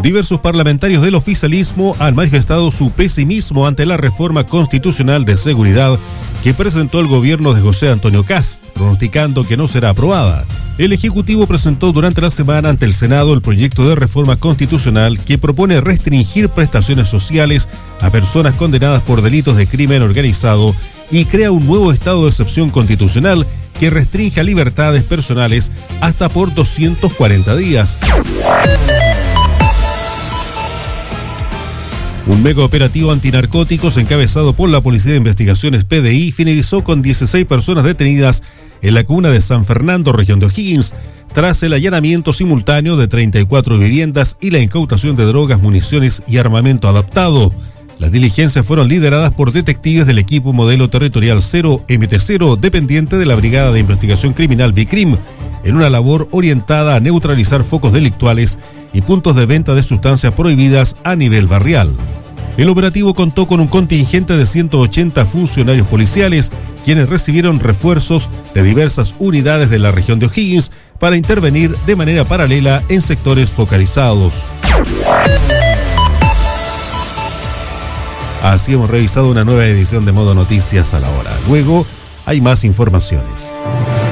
Diversos parlamentarios del oficialismo han manifestado su pesimismo ante la reforma constitucional de seguridad que presentó el gobierno de José Antonio Kast, pronosticando que no será aprobada. El Ejecutivo presentó durante la semana ante el Senado el proyecto de reforma constitucional que propone restringir prestaciones sociales a personas condenadas por delitos de crimen organizado y crea un nuevo estado de excepción constitucional que restringe libertades personales hasta por 240 días. Un mega operativo antinarcóticos encabezado por la Policía de Investigaciones PDI finalizó con 16 personas detenidas en la comuna de San Fernando, región de O'Higgins, tras el allanamiento simultáneo de 34 viviendas y la incautación de drogas, municiones y armamento adaptado. Las diligencias fueron lideradas por detectives del equipo Modelo Territorial 0 MT0, dependiente de la Brigada de Investigación Criminal BICRIM, en una labor orientada a neutralizar focos delictuales y puntos de venta de sustancias prohibidas a nivel barrial. El operativo contó con un contingente de 180 funcionarios policiales, quienes recibieron refuerzos de diversas unidades de la región de O'Higgins para intervenir de manera paralela en sectores focalizados. Así hemos revisado una nueva edición de Modo Noticias a la hora. Luego hay más informaciones.